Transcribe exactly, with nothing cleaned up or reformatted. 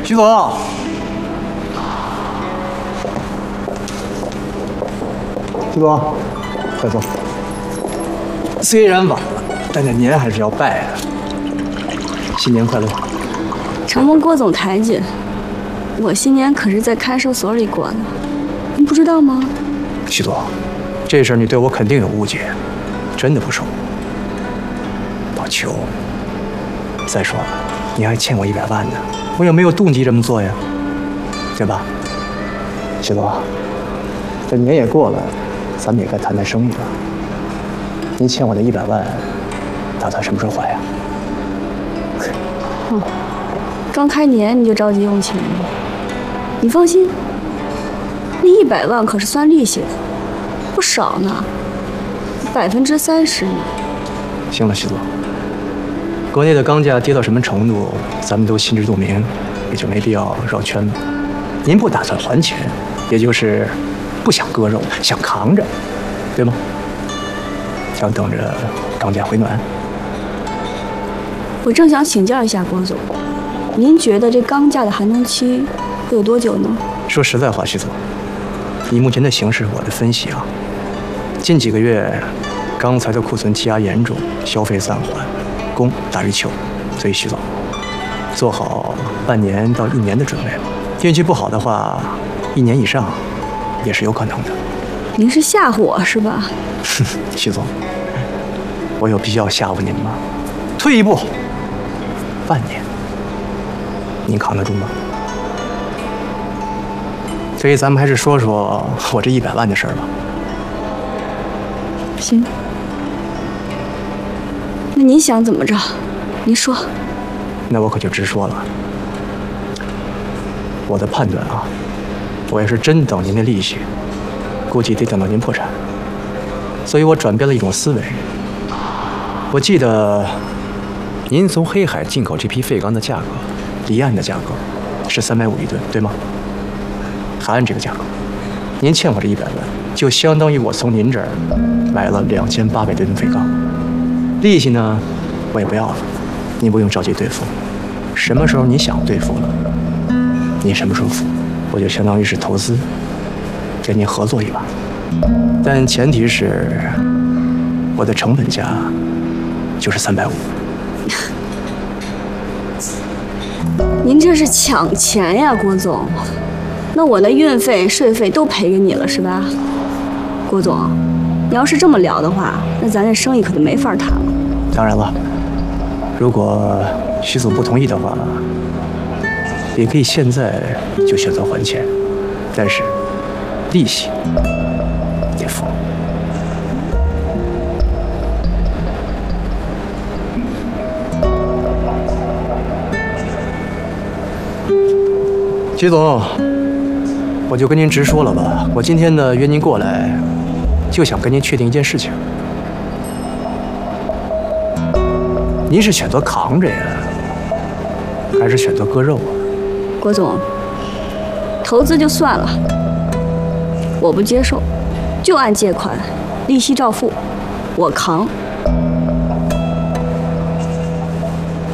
徐总，徐总，快坐。虽然晚了，但这年还是要拜的。新年快乐！ 承蒙郭总抬举，我新年可是在看守所里过的，您不知道吗？ 徐总，这事儿你对我肯定有误解，真的不是我。宝球，再说了，你还欠我一百万呢，我也没有动机这么做呀，对吧？徐总，这年也过了，咱们也该谈谈生意了。您欠我的一百万，打算什么时候还呀？ 哦，刚开年你就着急用钱了？你放心，那一百万可是算利息的，不少呢，百分之三十呢。 行了，徐总，国内的钢价跌到什么程度，咱们都心知肚明，也就没必要绕圈子。您不打算还钱，也就是不想割肉，想扛着，对吗？想等着钢价回暖。 我正想请教一下郭总，您觉得这钢价的寒冬期会有多久呢？ 说实在话，徐总，以目前的形势，我的分析啊，近几个月钢材的库存积压严重，消费暂缓，供大于求，所以徐总做好半年到一年的准备吧。运气不好的话，一年以上也是有可能的。 您是吓唬我是吧？ 徐总，我有必要吓唬您吗？退一步，半年，您扛得住吗？所以咱们还是说说我这一百万的事儿吧。 行，那您想怎么着？您说。 那我可就直说了。我的判断啊，我要是真等您的利息，估计得等到您破产。所以我转变了一种思维。我记得您从黑海进口这批废钢的价格，离岸的价格是三百五一吨，对吗？还按这个价格，您欠我这一百万，就相当于我从您这儿买了两千八百吨废钢。利息呢，我也不要了，您不用着急兑付，什么时候你想兑付了，您什么时候付，我就相当于是投资，跟您合作一把。但前提是我的成本价就是三百五。 您这是抢钱呀，郭总！那我的运费、税费都赔给你了是吧？郭总，你要是这么聊的话，那咱这生意可就没法谈了。 当然了，如果徐总不同意的话，也可以现在就选择还钱，但是利息得付。徐总，我就跟您直说了吧，我今天呢约您过来，就想跟您确定一件事情。您是选择扛着呀，还是选择割肉啊？ 郭总，投资就算了，我不接受，就按借款，利息照付，我扛。